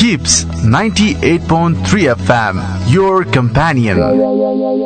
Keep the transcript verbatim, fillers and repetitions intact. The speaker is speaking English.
Jeeps ninety-eight point three F M, your companion.